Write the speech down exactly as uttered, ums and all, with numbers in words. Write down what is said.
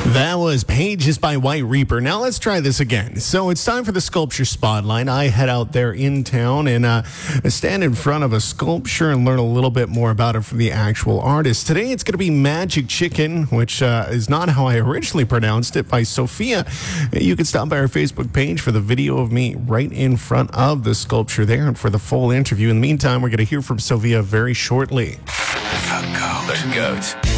That was Pages by White Reaper. Now let's try this again. So it's time for the Sculpture Spotlight. I head out there in town and uh, stand in front of a sculpture and learn a little bit more about it from the actual artist. Today it's going to be Magic Chicken, which uh, is not how I originally pronounced it, by Sophia. You can stop by our Facebook page for the video of me right in front of the sculpture there and for the full interview. In the meantime, we're going to hear from Sophia very shortly. The goat.